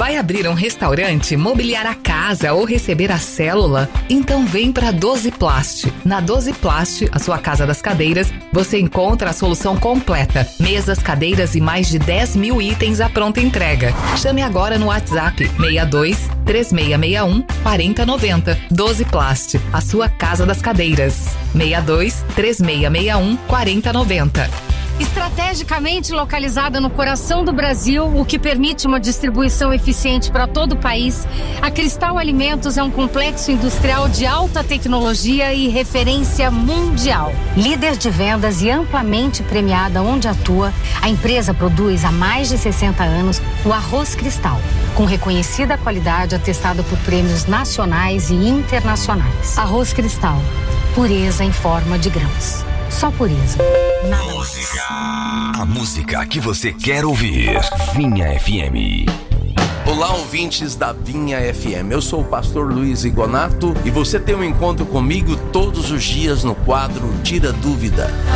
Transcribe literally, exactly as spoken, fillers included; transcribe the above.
Vai abrir um restaurante, mobiliar a casa ou receber a célula? Então vem para doze Plast. Na doze Plast, a sua casa das cadeiras, você encontra a solução completa. Mesas, cadeiras e mais de dez mil itens à pronta entrega. Chame agora no WhatsApp seis dois, três seis seis um, quatro zero nove zero. doze Plast, a sua casa das cadeiras. seis dois, três seis seis um, quatro zero nove zero. Estrategicamente localizada no coração do Brasil, o que permite uma distribuição eficiente para todo o país, a Cristal Alimentos é um complexo industrial de alta tecnologia e referência mundial. Líder de vendas e amplamente premiada onde atua, a empresa produz há mais de sessenta anos o arroz Cristal, com reconhecida qualidade atestada por prêmios nacionais e internacionais. Arroz Cristal, pureza em forma de grãos. Só pureza. Nada música. A música que você quer ouvir. Vinha F M. Olá, ouvintes da Vinha F M. Eu sou o pastor Luiz Igonato e você tem um encontro comigo todos os dias no quadro Tira Dúvida.